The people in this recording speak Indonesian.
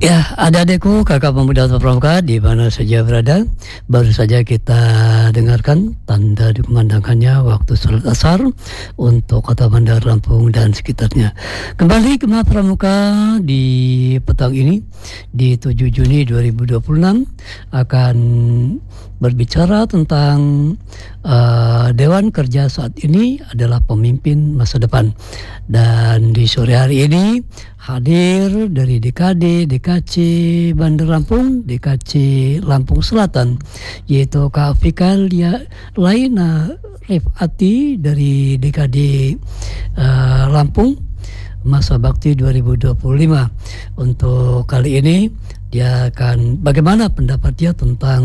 Ya, adik-adikku, kakak pemuda atau pramuka di mana saja berada, baru saja kita dengarkan tanda dikumandangkannya waktu sholat asar untuk Kota Bandar Lampung dan sekitarnya. Kembali ke Maha Pramuka di petang ini, di 7 Juni 2026, akan berbicara tentang Dewan Kerja saat ini adalah pemimpin masa depan. Dan di sore hari ini hadir dari DKD, DKC Bandar Lampung, DKC Lampung Selatan, yaitu Kak Fikal Laina Rifati dari DKD Lampung Masa Bakti 2025. Untuk kali ini dia akan bagaimana pendapat dia tentang